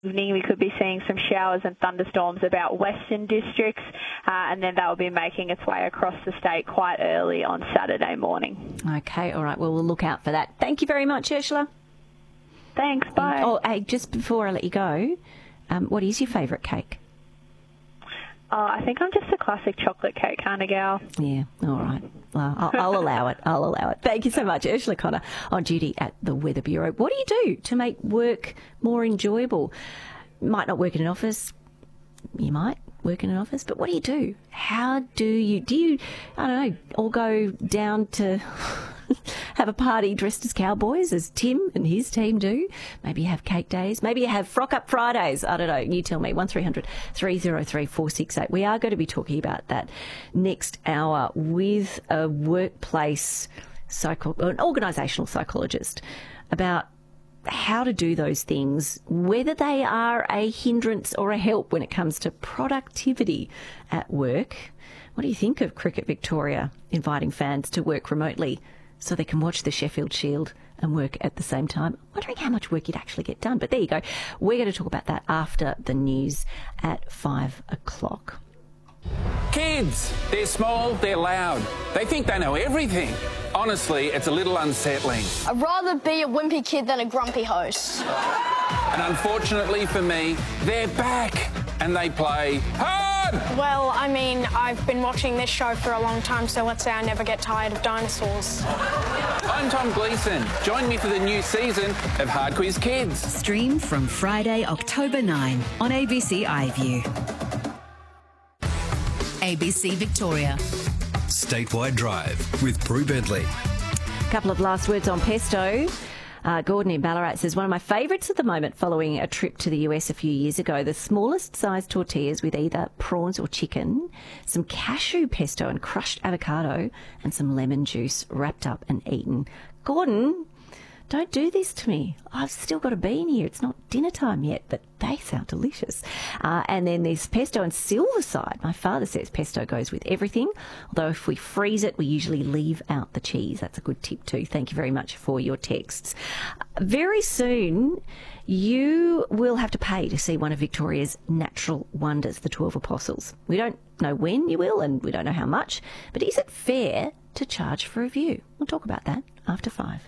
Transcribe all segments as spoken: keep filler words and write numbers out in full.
Evening, we could be seeing some showers and thunderstorms about western districts, uh, and then that will be making its way across the state quite early on Saturday morning. Okay, all right. Well, we'll look out for that. Thank you very much, Ursula. Thanks, bye. Oh, hey, just before I let you go, um, what is your favourite cake? Uh, I think I'm just a classic chocolate cake kind of gal. Yeah, all right. Well, I'll, I'll allow it. I'll allow it. Thank you so much, Ursula Connor, on duty at the Weather Bureau. What do you do to make work more enjoyable? You might not work in an office. You might work in an office, but what do you do? How do you, do you, I don't know, all go down to have a party dressed as cowboys, as Tim and his team do? Maybe you have cake days. Maybe you have frock up Fridays. I don't know. You tell me. one three hundred three oh three four six eight. We are going to be talking about that next hour with a workplace psycho, an organisational psychologist about how to do those things, whether they are a hindrance or a help when it comes to productivity at work. What do you think of Cricket Victoria inviting fans to work remotely so they can watch the Sheffield Shield and work at the same time? Wondering how much work you'd actually get done. But there you go. We're going to talk about that after the news at five o'clock. Kids, they're small, they're loud. They think they know everything. Honestly, it's a little unsettling. I'd rather be a wimpy kid than a grumpy host. And unfortunately for me, they're back and they play hard! Well, I mean, I've been watching this show for a long time, so let's say I never get tired of dinosaurs. I'm Tom Gleeson. Join me for the new season of Hard Quiz Kids. Stream from Friday, October ninth on A B C iView. A B C Victoria. Statewide Drive with Prue Bentley. A couple of last words on pesto. Uh, Gordon in Ballarat says, one of my favourites at the moment following a trip to the U S a few years ago, the smallest sized tortillas with either prawns or chicken, some cashew pesto and crushed avocado, and some lemon juice wrapped up and eaten. Gordon, don't do this to me. I've still got a bean here. It's not dinner time yet, but they sound delicious. Uh, and then there's pesto and Silverside. My father says pesto goes with everything, although if we freeze it, we usually leave out the cheese. That's a good tip too. Thank you very much for your texts. Very soon, you will have to pay to see one of Victoria's natural wonders, the twelve Apostles. We don't know when you will, and we don't know how much, but is it fair to charge for a view? We'll talk about that after five.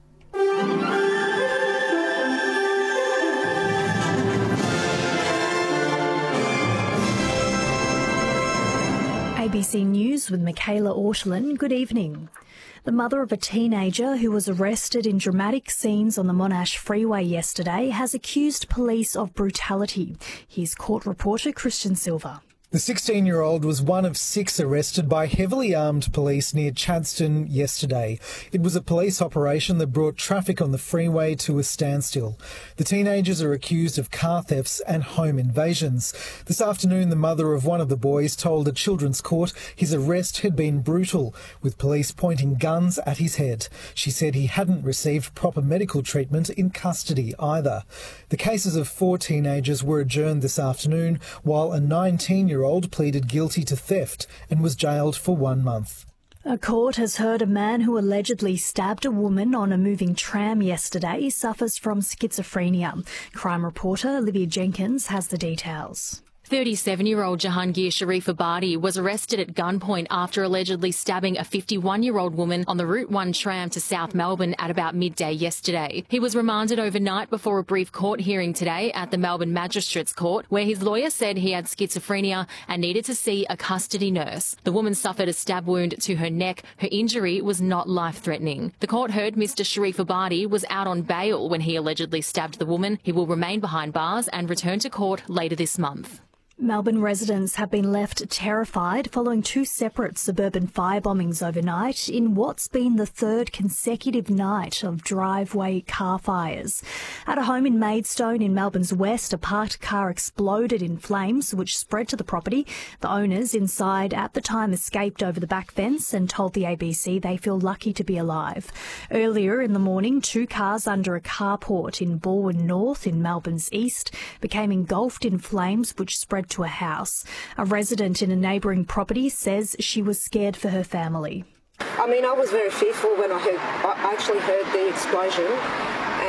A B C News with Michaela Ortolin. Good evening. The mother of a teenager who was arrested in dramatic scenes on the Monash Freeway yesterday has accused police of brutality. Here's court reporter Christian Silva. The sixteen-year-old was one of six arrested by heavily armed police near Chadstone yesterday. It was a police operation that brought traffic on the freeway to a standstill. The teenagers are accused of car thefts and home invasions. This afternoon, the mother of one of the boys told a children's court his arrest had been brutal, with police pointing guns at his head. She said he hadn't received proper medical treatment in custody either. The cases of four teenagers were adjourned this afternoon, while a nineteen-year-old pleaded guilty to theft and was jailed for one month. A court has heard a man who allegedly stabbed a woman on a moving tram yesterday suffers from schizophrenia. Crime reporter Olivia Jenkins has the details. thirty-seven-year-old Jahangir Sharifabadi was arrested at gunpoint after allegedly stabbing a fifty-one-year-old woman on the Route one tram to South Melbourne at about midday yesterday. He was remanded overnight before a brief court hearing today at the Melbourne Magistrates Court, where his lawyer said he had schizophrenia and needed to see a custody nurse. The woman suffered a stab wound to her neck. Her injury was not life-threatening. The court heard Mister Sharifabadi was out on bail when he allegedly stabbed the woman. He will remain behind bars and return to court later this month. Melbourne residents have been left terrified following two separate suburban fire bombings overnight in what's been the third consecutive night of driveway car fires. At a home in Maidstone in Melbourne's west, a parked car exploded in flames, which spread to the property. The owners inside at the time escaped over the back fence and told the A B C they feel lucky to be alive. Earlier in the morning, two cars under a carport in Balwyn North in Melbourne's east became engulfed in flames, which spread to a house. A resident in a neighbouring property says she was scared for her family. I mean, I was very fearful when I heard, I actually heard the explosion, and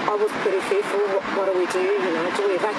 I was pretty fearful. What, what do we do? You know, do we evacuate?